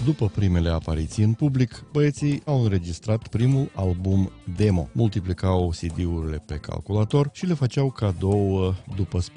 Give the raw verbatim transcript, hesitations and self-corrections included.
După primele apariții în public, băieții au înregistrat primul album demo, multiplicau C D-urile pe calculator și le făceau cadou după